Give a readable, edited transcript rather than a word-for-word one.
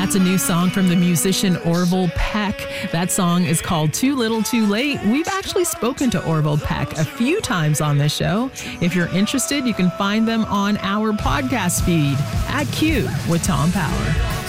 That's a new song from the musician Orville Peck. That song is called Too Little Too Late. We've actually spoken to Orville Peck a few times on this show. If you're interested, you can find them on our podcast feed at Q with Tom Power.